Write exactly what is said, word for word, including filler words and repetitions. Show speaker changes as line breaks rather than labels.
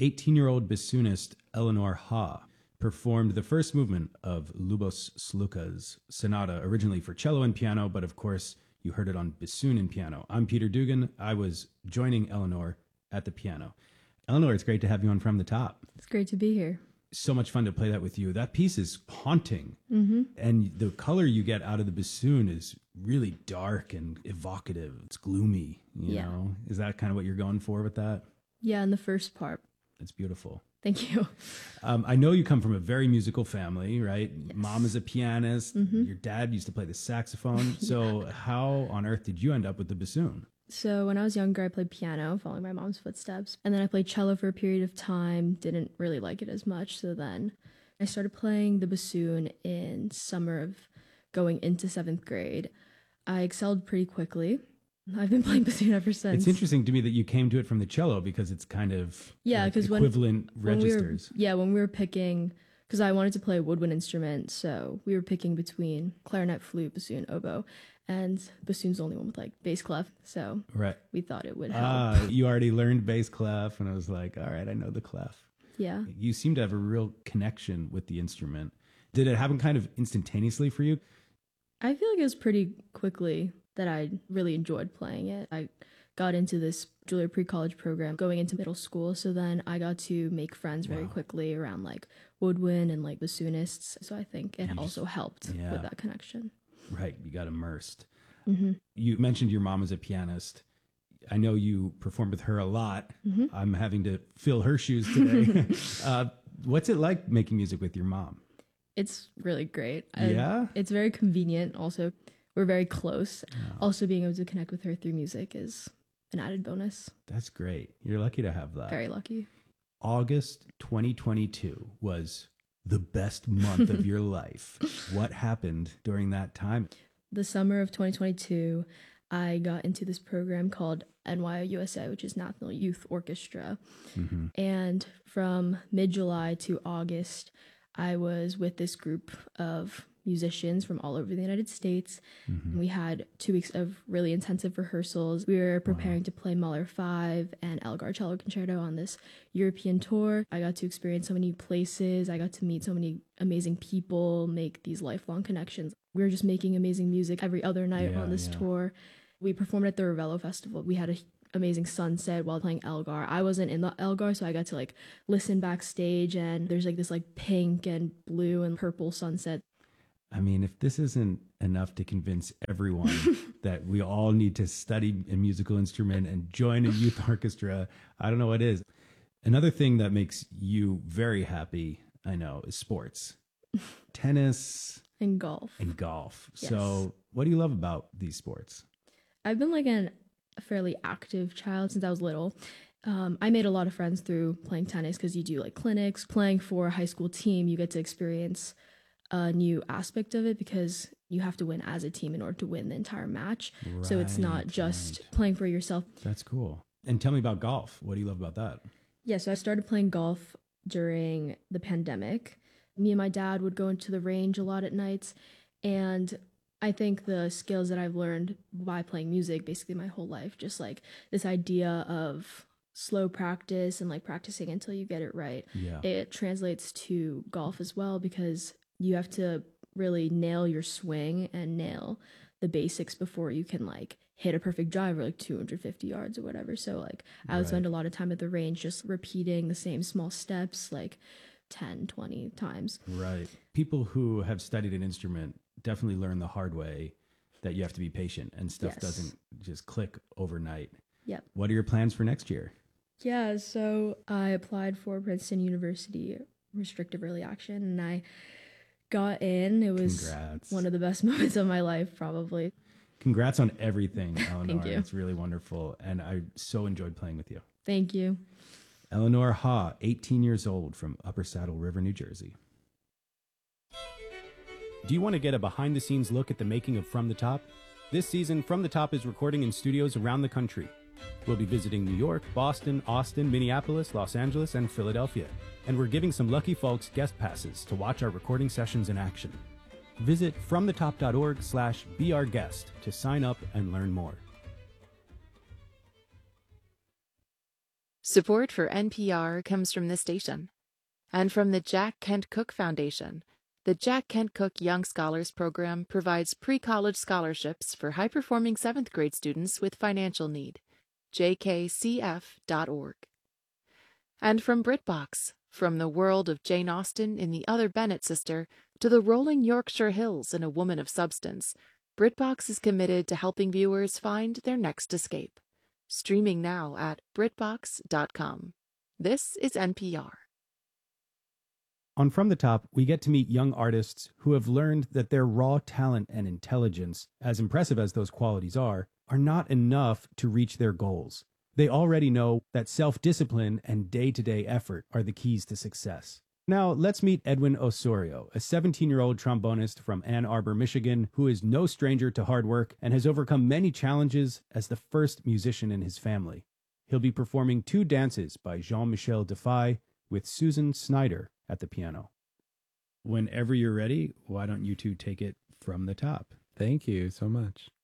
eighteen-year-old bassoonist Eleanor Ha performed the first movement of Lubos Sluka's sonata, originally for cello and piano, but of course you heard it on bassoon and piano. I'm Peter Dugan. I was joining Eleanor at the piano. Eleanor, it's great to have you on From the Top.
It's great to be here.
So much fun to play that with you. That piece is haunting.
Mm-hmm.
And the color you get out of the bassoon is really dark and evocative. It's gloomy, you
Yeah.
know? Is that kind of what you're going for with that?
Yeah, in the first part.
It's beautiful.
Thank you.
Um, I know you come from a very musical family, right?
Yes.
Mom is a pianist.
Mm-hmm.
Your dad used to play the saxophone. So
Yeah.
how on earth did you end up with the bassoon?
So when I was younger, I played piano, following my mom's footsteps. And then I played cello for a period of time, didn't really like it as much. So then I started playing the bassoon in summer of going into seventh grade. I excelled pretty quickly. I've been playing bassoon ever since.
It's interesting to me that you came to it from the cello because it's kind of
Yeah,
like
'cause when-
equivalent
When we were-
registers.
yeah, when we were picking, because I wanted to play a woodwind instrument, so we were picking between clarinet, flute, bassoon, oboe, and bassoon's the only one with like bass clef, so
Right.
we thought it would help.
Ah, you already learned bass clef, and I was like, all right, I know the clef.
Yeah.
You seem to have a real connection with the instrument. Did it happen kind of instantaneously for you?
I feel like it was pretty quickly that I really enjoyed playing it. I got into this Juilliard pre-college program going into middle school, so then I got to make friends very
Wow.
quickly around like woodwind and like bassoonists, so I think it
You
also
just-
helped
yeah.
with that connection.
Right, you got immersed.
Mm-hmm.
You mentioned your mom as a pianist. I know you perform with her a lot.
Mm-hmm.
I'm having to fill her shoes today. uh, what's it like making music with your mom?
It's really great. I-
Yeah?
It's very convenient. Also, we're very close.
Oh,
Also, being able to connect with her through music is an added bonus.
that's great. You're lucky to have that.
Very lucky.
August twenty twenty-two was the best month of your life. What happened during that time?
The summer of twenty twenty-two, I got into this program called N Y O U S A, which is National Youth Orchestra.
Mm-hmm.
And from mid-July to August, I was with this group of musicians from all over the United States.
Mm-hmm.
We had two weeks of really intensive rehearsals. We were preparing
Wow.
to play Mahler five and Elgar Cello Concerto on this European tour. I got to experience so many places. I got to meet so many amazing people, make these lifelong connections. We were just making amazing music every other night
Yeah,
on this
yeah.
tour. We performed at the Ravello Festival. We had a amazing sunset while playing Elgar. I wasn't in the Elgar, so I got to like listen backstage, and there's like this like pink and blue and purple sunset.
I mean, if this isn't enough to convince everyone that we all need to study a musical instrument and join a youth orchestra, I don't know what is. Another thing that makes you very happy, I know, is sports. Tennis
And golf.
and golf.
Yes.
So what do you love about these sports?
I've been like an, a fairly active child since I was little. Um, I made a lot of friends through playing tennis because you do like clinics. Playing for a high school team, you get to experience a new aspect of it because you have to win as a team in order to win the entire match. So it's not
Right,
just
right.
playing for yourself.
That's cool. And tell me about golf. What do you love about that?
Yeah, so I started playing golf during the pandemic. Me and my dad would go into the range a lot at nights, and I think the skills that I've learned by playing music basically my whole life, just like this idea of slow practice and like practicing until you get it right,
Yeah.
it translates to golf as well because you have to really nail your swing and nail the basics before you can like hit a perfect drive or like two hundred fifty yards or whatever. So like I would
Right.
spend a lot of time at the range just repeating the same small steps like ten, twenty times.
Right. People who have studied an instrument definitely learn the hard way that you have to be patient and stuff
Yes.
doesn't just click overnight.
Yep.
What are your plans for next year?
Yeah, so I applied for Princeton University restrictive early action and I got in. It was
Congrats.
one of the best moments of my life, probably.
Congrats on everything, Eleanor.
Thank you.
It's really wonderful. And I so enjoyed playing with you.
Thank you.
Eleanor Ha, eighteen years old from Upper Saddle River, New Jersey. Do you want to get a behind the scenes look at the making of From the Top? This season, From the Top is recording in studios around the country. We'll be visiting New York, Boston, Austin, Minneapolis, Los Angeles, and Philadelphia. And we're giving some lucky folks guest passes to watch our recording sessions in action. Visit fromthetop.org slash be our guest to sign up and learn more.
Support for N P R comes from this station and from the Jack Kent Cook Foundation. The Jack Kent Cook Young Scholars Program provides pre-college scholarships for high-performing seventh grade students with financial need. j k c f dot org. And from BritBox, from the world of Jane Austen in The Other Bennet Sister to the rolling Yorkshire Hills in A Woman of Substance, BritBox is committed to helping viewers find their next escape. Streaming now at britbox dot com. This is N P R.
On From the Top, we get to meet young artists who have learned that their raw talent and intelligence, as impressive as those qualities are, are not enough to reach their goals. They already know that self-discipline and day-to-day effort are the keys to success. Now, let's meet Edwin Osorio, a seventeen-year-old trombonist from Ann Arbor, Michigan, who is no stranger to hard work and has overcome many challenges as the first musician in his family. He'll be performing two dances by Jean-Michel Defay with Susan Snyder at the piano. Whenever you're ready, why don't you two take it from the top?
Thank you so much.